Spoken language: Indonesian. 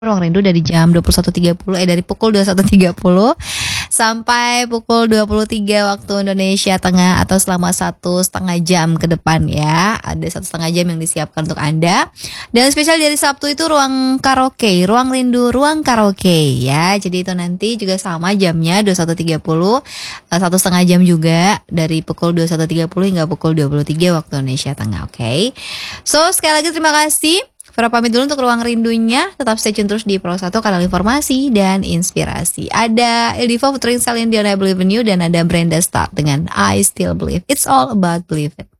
Ruang Rindu dari jam 21.30 dari pukul 21.30 sampai pukul 23 waktu Indonesia Tengah atau selama 1,5 jam ke depan ya. Ada 1,5 jam yang disiapkan untuk Anda. Dan spesial dari Sabtu itu ruang karaoke, Ruang Rindu, ruang karaoke ya. Jadi itu nanti juga sama jamnya 21.30, 1,5 jam juga dari pukul 21.30 hingga pukul 23 waktu Indonesia Tengah. Oke. So sekali lagi terima kasih. Vera pamit dulu untuk Ruang Rindunya. Tetap stay tune terus di Pro 1, kanal informasi dan inspirasi. Ada Ildiva Putri Salin Dion I Believe in You, dan ada Brenda Stark dengan I Still Believe. It's all about believe it.